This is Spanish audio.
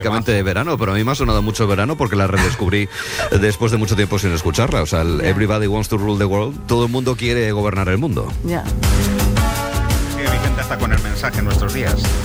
De verano, pero a mí me ha sonado mucho verano porque la redescubrí después de mucho tiempo sin escucharla. O sea, el Everybody Wants to Rule the World, todo el mundo quiere gobernar el mundo. Ya. Vicente está con el mensaje en nuestros días.